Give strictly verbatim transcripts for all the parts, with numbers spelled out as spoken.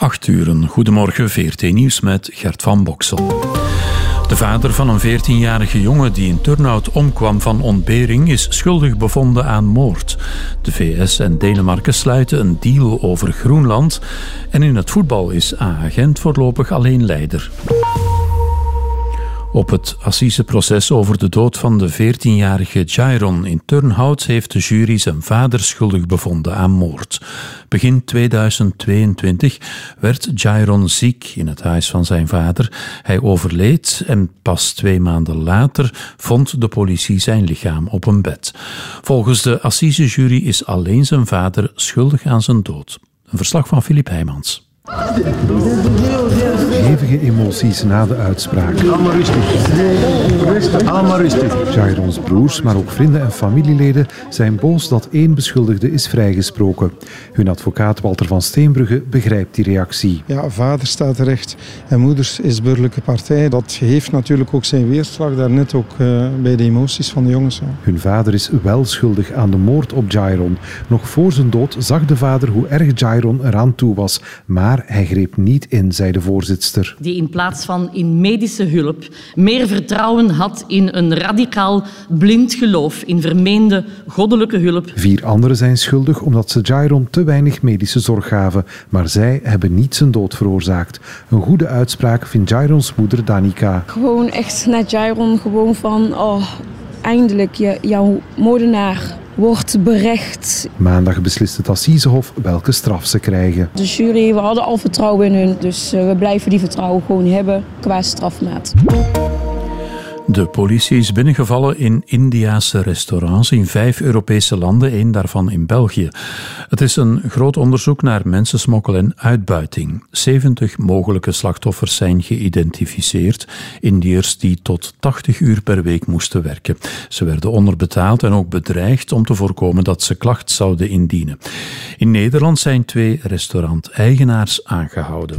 acht uur. Goedemorgen, V R T Nieuws met Gert van Boksel. De vader van een veertienjarige jongen die in Turnhout omkwam van ontbering is schuldig bevonden aan moord. De V S en Denemarken sluiten een deal over Groenland en in het voetbal is A Gent voorlopig alleen leider. Op het assiseproces over de dood van de veertienjarige Jairon in Turnhout heeft de jury zijn vader schuldig bevonden aan moord. Begin tweeduizend tweeëntwintig werd Jairon ziek in het huis van zijn vader. Hij overleed en pas twee maanden later vond de politie zijn lichaam op een bed. Volgens de assisejury is alleen zijn vader schuldig aan zijn dood. Een verslag van Filip Heijmans. Hevige emoties na de uitspraak. Allemaal rustig. Allemaal rustig. Jairons broers, maar ook vrienden en familieleden zijn boos dat één beschuldigde is vrijgesproken. Hun advocaat Walter van Steenbrugge begrijpt die reactie. Ja, vader staat terecht en moeders is burgerlijke partij. Dat heeft natuurlijk ook zijn weerslag daarnet ook uh, bij de emoties van de jongens. Ja. Hun vader is wel schuldig aan de moord op Jairon. Nog voor zijn dood zag de vader hoe erg Jairon eraan toe was, maar hij greep niet in, zei de voorzitster. Die in plaats van in medische hulp meer vertrouwen had in een radicaal blind geloof in vermeende goddelijke hulp. Vier anderen zijn schuldig omdat ze Jairon te weinig medische zorg gaven, maar zij hebben niet zijn dood veroorzaakt. Een goede uitspraak vindt Jairons moeder Danica. Gewoon echt naar Jairon, gewoon van, oh, eindelijk, je, jouw moordenaar wordt berecht. Maandag beslist het Assisehof welke straf ze krijgen. De jury, we hadden al vertrouwen in hun, dus we blijven die vertrouwen gewoon hebben qua strafmaat. De politie is binnengevallen in Indiase restaurants in vijf Europese landen, één daarvan in België. Het is een groot onderzoek naar mensensmokkel en uitbuiting. zeventig mogelijke slachtoffers zijn geïdentificeerd. Indiërs die tot tachtig uur per week moesten werken. Ze werden onderbetaald en ook bedreigd om te voorkomen dat ze klacht zouden indienen. In Nederland zijn twee restauranteigenaars aangehouden.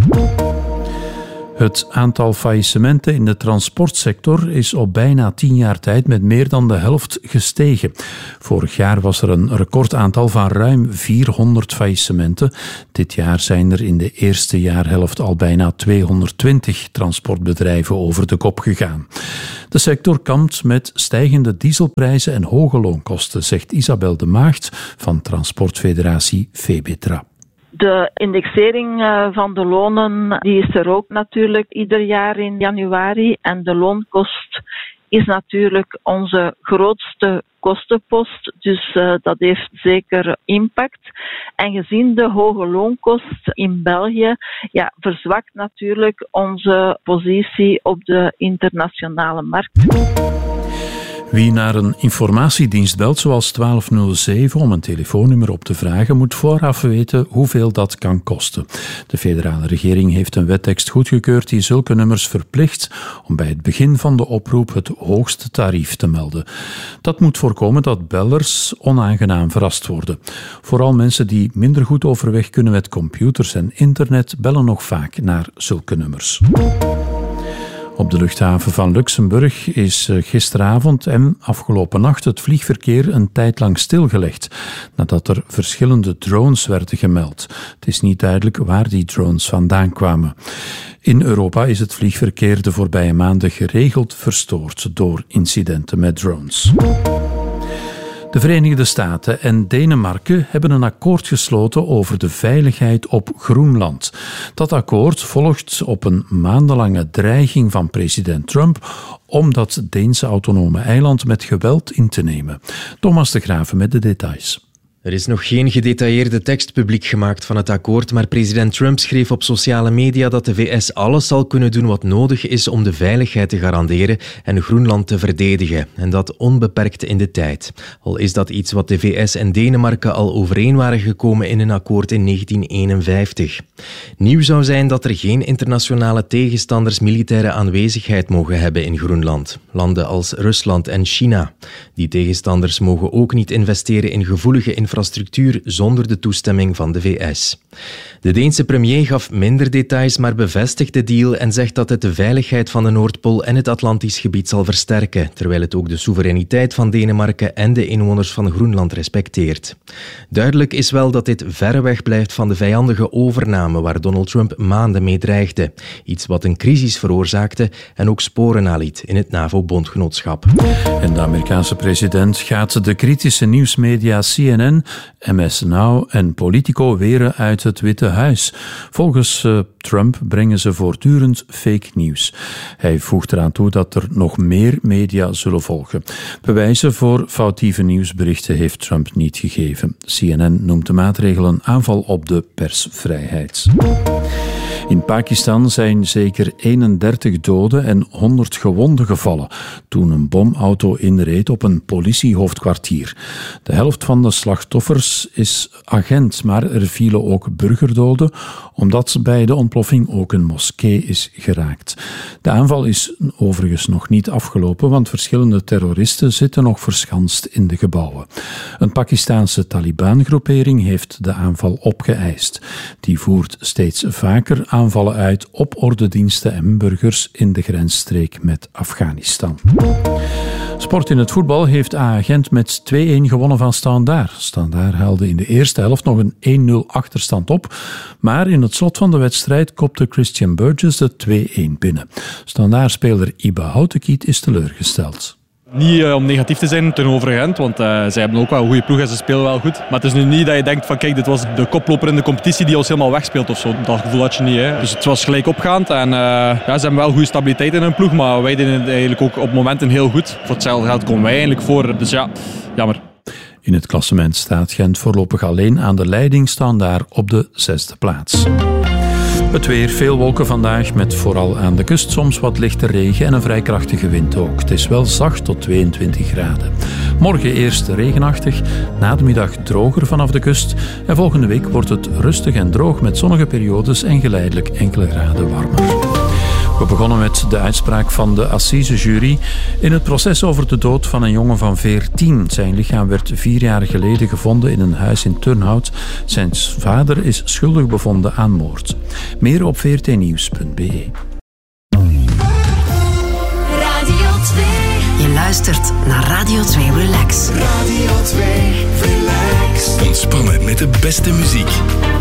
Het aantal faillissementen in de transportsector is op bijna tien jaar tijd met meer dan de helft gestegen. Vorig jaar was er een recordaantal van ruim vierhonderd faillissementen. Dit jaar zijn er in de eerste jaarhelft al bijna tweehonderdtwintig transportbedrijven over de kop gegaan. De sector kampt met stijgende dieselprijzen en hoge loonkosten, zegt Isabel de Maagd van transportfederatie Febetra. De indexering van de lonen die is er ook natuurlijk ieder jaar in januari. En de loonkost is natuurlijk onze grootste kostenpost. Dus uh, dat heeft zeker impact. En gezien de hoge loonkost in België, ja, verzwakt natuurlijk onze positie op de internationale markt. Wie naar een informatiedienst belt, zoals twaalf nul zeven, om een telefoonnummer op te vragen, moet vooraf weten hoeveel dat kan kosten. De federale regering heeft een wettekst goedgekeurd die zulke nummers verplicht om bij het begin van de oproep het hoogste tarief te melden. Dat moet voorkomen dat bellers onaangenaam verrast worden. Vooral mensen die minder goed overweg kunnen met computers en internet bellen nog vaak naar zulke nummers. Op de luchthaven van Luxemburg is gisteravond en afgelopen nacht het vliegverkeer een tijd lang stilgelegd, nadat er verschillende drones werden gemeld. Het is niet duidelijk waar die drones vandaan kwamen. In Europa is het vliegverkeer de voorbije maanden geregeld verstoord door incidenten met drones. De Verenigde Staten en Denemarken hebben een akkoord gesloten over de veiligheid op Groenland. Dat akkoord volgt op een maandenlange dreiging van president Trump om dat Deense autonome eiland met geweld in te nemen. Thomas de Graven met de details. Er is nog geen gedetailleerde tekst publiek gemaakt van het akkoord, maar president Trump schreef op sociale media dat de V S alles zal kunnen doen wat nodig is om de veiligheid te garanderen en Groenland te verdedigen. En dat onbeperkt in de tijd. Al is dat iets wat de V S en Denemarken al overeen waren gekomen in een akkoord in negentien eenenvijftig. Nieuw zou zijn dat er geen internationale tegenstanders militaire aanwezigheid mogen hebben in Groenland. Landen als Rusland en China. Die tegenstanders mogen ook niet investeren in gevoelige infrastructuur infrastructuur zonder de toestemming van de V S. De Deense premier gaf minder details, maar bevestigt de deal en zegt dat het de veiligheid van de Noordpool en het Atlantisch gebied zal versterken, terwijl het ook de soevereiniteit van Denemarken en de inwoners van Groenland respecteert. Duidelijk is wel dat dit verreweg blijft van de vijandige overname waar Donald Trump maanden mee dreigde. Iets wat een crisis veroorzaakte en ook sporen naliet in het NAVO-bondgenootschap. En de Amerikaanse president gaat de kritische nieuwsmedia C N N, M S Now en Politico weren uit het Witte Huis. Volgens uh, Trump brengen ze voortdurend fake nieuws. Hij voegt eraan toe dat er nog meer media zullen volgen. Bewijzen voor foutieve nieuwsberichten heeft Trump niet gegeven. C N N noemt de maatregel een aanval op de persvrijheid. In Pakistan zijn zeker eenendertig doden en honderd gewonden gevallen toen een bomauto inreed op een politiehoofdkwartier. De helft van de slachtoffers is agent, maar er vielen ook burgerdoden omdat bij de ontploffing ook een moskee is geraakt. De aanval is overigens nog niet afgelopen, want verschillende terroristen zitten nog verschanst in de gebouwen. Een Pakistaanse Taliban-groepering heeft de aanval opgeëist. Die voert steeds vaker aanvallen uit op ordediensten en burgers in de grensstreek met Afghanistan. Sport in het voetbal heeft A-Gent met twee-een gewonnen van Standaard. Standaard haalde in de eerste helft nog een één nul achterstand op, maar in het slot van de wedstrijd kopte Christian Burgess de twee-een binnen. Standaard-speler Iba Houtekiet is teleurgesteld. Niet uh, om negatief te zijn tegenover Gent, want uh, zij hebben ook wel een goede ploeg en ze spelen wel goed. Maar het is nu niet dat je denkt van kijk, dit was de koploper in de competitie die ons helemaal wegspeelt of zo. Dat gevoel had je niet. Hè. Dus het was gelijk opgaand en uh, ja, ze hebben wel goede stabiliteit in hun ploeg, maar wij deden het eigenlijk ook op momenten heel goed. Voor hetzelfde geld komen wij eigenlijk voor, dus ja, jammer. In het klassement staat Gent voorlopig alleen aan de leiding, staan daar op de zesde plaats. Het weer, veel wolken vandaag, met vooral aan de kust soms wat lichte regen en een vrij krachtige wind ook. Het is wel zacht tot tweeëntwintig graden. Morgen eerst regenachtig, na de middag droger vanaf de kust. En volgende week wordt het rustig en droog met zonnige periodes en geleidelijk enkele graden warmer. We begonnen met de uitspraak van de assisejury in het proces over de dood van een jongen van veertien. Zijn lichaam werd vier jaar geleden gevonden in een huis in Turnhout. Zijn vader is schuldig bevonden aan moord. Meer op v r t nieuws punt b e. Radio twee. Je luistert naar Radio twee Relax. Radio twee Relax. Ontspannen met de beste muziek.